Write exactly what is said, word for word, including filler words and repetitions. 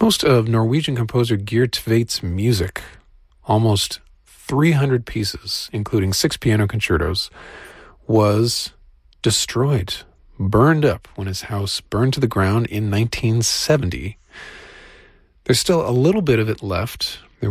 Most of Norwegian composer Geert Tveit's music, almost three hundred pieces, including six piano concertos, was destroyed, burned up when his house burned to the ground in nineteen seventy. There's still a little bit of it left,